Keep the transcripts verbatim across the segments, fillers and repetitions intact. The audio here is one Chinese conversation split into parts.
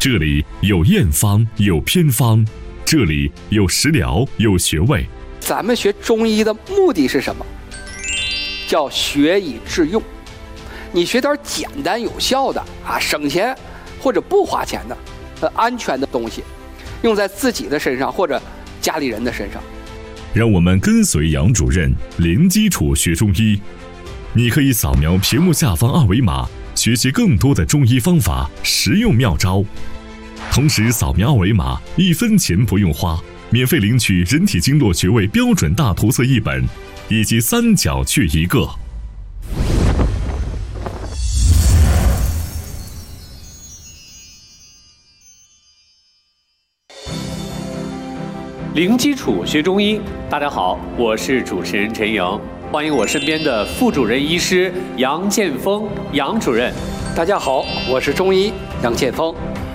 这里有验方，有偏方，这里有食疗，有穴位。 咱们学中医的目的是什么？叫学以致用。你学点简单有效的啊，省钱或者不花钱的、呃安全的东西，用在自己的身上或者家里人的身上。 让我们跟随杨主任零基础学中医。你可以扫描屏幕下方二维码，学习更多的中医方法、实用妙招。同时扫描二维码，一分钱不用花，免费领取人体经络穴位标准大图册一本，以及三角穴一个。 零基础学中医，大家好，我是主持人陈莹，欢迎我身边的副主任医师杨建峰杨主任。 大家好，我是中医杨建峰。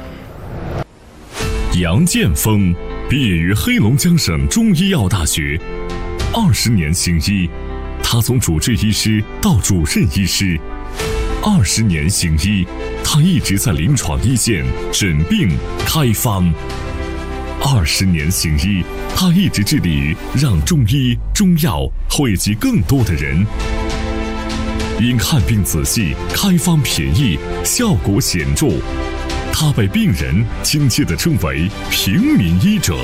杨建峰毕业于黑龙江省中医药大学，二十年行医，他从主治医师到主任医师，二十年行医，他一直在临床一线诊病开方。二十年行医，他一直致力于让中医中药惠及更多的人。因看病仔细，开方便宜，效果显著，他被病人亲切地称为平民医者。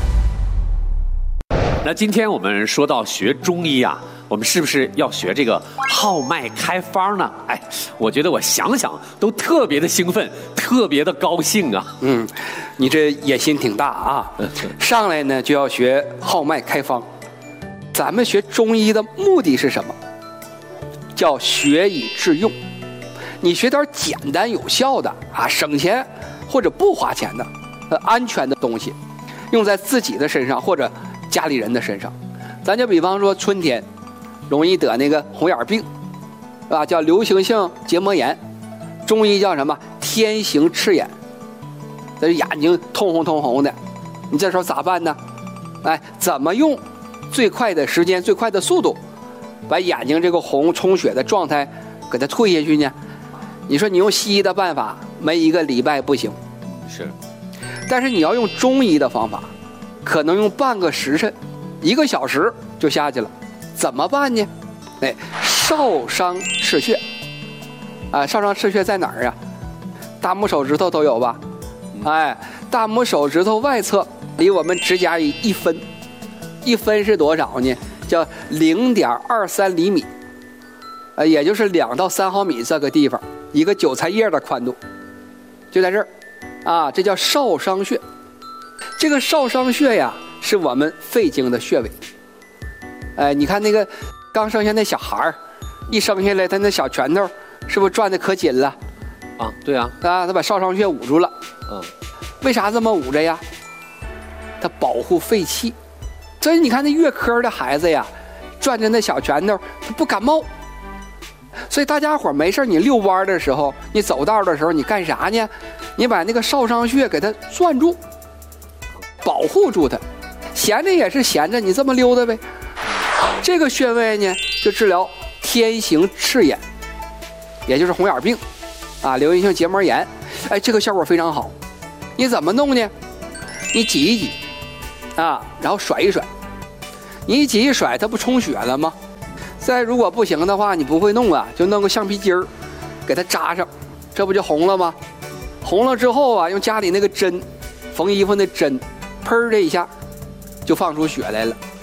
那今天我们说到学中医啊，我们是不是要学这个号脉开方呢？哎，我觉得我想想都特别的兴奋，特别的高兴啊。 嗯，你这野心挺大啊！上来呢就要学号脉开方。咱们学中医的目的是什么？叫学以致用。你学点简单有效的啊，省钱或者不花钱的、呃安全的东西，用在自己的身上或者家里人的身上。咱就比方说春天容易得那个红眼病，是吧？叫流行性结膜炎，中医叫什么？天行赤眼，这眼睛通红通红的，你这时候咋办呢？哎，怎么用最快的时间、最快的速度，把眼睛这个红充血的状态给它退下去呢？你说你用西医的办法，没一个礼拜不行。 是， 但是你要用中医的方法，可能用半个时辰、一个小时就下去了。怎么办呢？哎，少商赤穴啊，少商赤穴在哪儿啊？大拇手指头都有吧？哎，大拇手指头外侧离我们指甲一分，一分是多少呢？叫零点二三厘米，呃，也就是两到三毫米这个地方，一个韭菜叶的宽度，就在这儿，啊，这叫少商穴。这个少商穴呀，是我们肺经的穴位。哎，你看那个刚生下那小孩儿，一生下来他那小拳头是不是转的可紧了？ 啊，对啊， 啊，他把少商穴捂住了。 嗯， 为啥这么捂着呀？它保护肺气。所以你看那月科的孩子呀，转着那小拳头，他不感冒。所以大家伙没事你遛弯的时候，你走道的时候，你干啥呢？你把那个少商穴给它攥住，保护住它。闲着也是闲着，你这么溜达呗。这个穴位呢，就治疗天行赤眼，也就是红眼病啊，流行性结膜炎。哎，这个效果非常好。你怎么弄呢？你挤一挤啊，然后甩一甩。你一挤一甩，它不充血了吗？再如果不行的话，你不会弄啊，就弄个橡皮筋儿给它扎上，这不就红了吗？红了之后啊，用家里那个针，缝衣服那针，砰的一下就放出血来了。